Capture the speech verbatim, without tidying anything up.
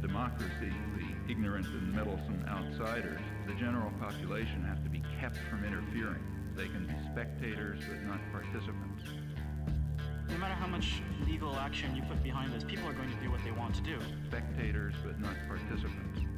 democracy, the ignorant and meddlesome outsiders, the general population, have to be kept from interfering. They can be spectators, but not participants. No matter how much legal action you put behind this, people are going to do what they want to do. Spectators, but not participants.